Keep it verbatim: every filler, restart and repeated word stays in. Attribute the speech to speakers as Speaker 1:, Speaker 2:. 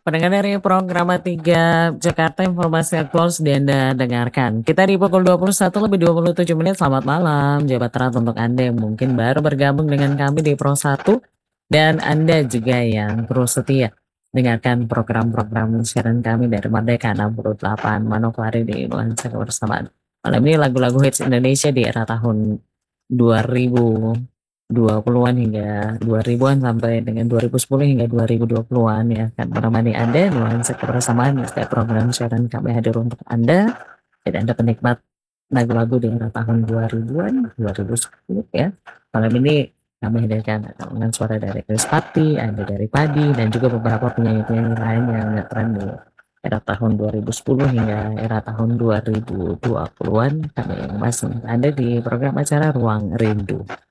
Speaker 1: Pendengar dari program tiga Jakarta, informasi aktual sudah Anda dengarkan. Kita di pukul dua puluh satu lebih dua puluh tujuh menit. Selamat malam, jabat erat untuk Anda yang mungkin baru bergabung dengan kami di Pro satu dan Anda juga yang terus setia dengarkan program-program siaran kami dari Merdeka enam puluh delapan Manokwari di Nuansa Kebersamaan. Malam ini lagu-lagu hits Indonesia di era tahun dua ribu dua puluhan hingga dua ribuan sampai dengan dua ribu sepuluh hingga dua ribu dua puluhan ya kan menemani Anda nuansa kebersamaan di setiap program siaran kami hadir untuk Anda dan Anda penikmat lagu-lagu di era tahun dua ribuan dua ribu sepuluh ya. Malam ini kami hadirkan dengan suara dari Chris Patti, ada dari Padi dan juga beberapa penyanyi-penyanyi lain yang ngetren di era tahun dua ribu sepuluh hingga era tahun dua ribu dua puluhan. Kami masih ada di program acara Ruang Rindu.